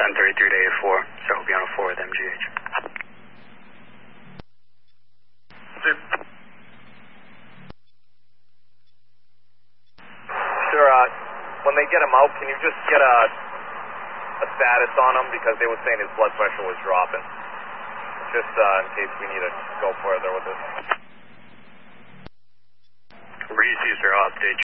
1033 to A4, so he'll be on a 4 with MGH. Sir, when they get him out, can you just get a status on him, because they were saying his blood pressure was dropping. Just in case we need to go further with this. Reese, sir, I'll update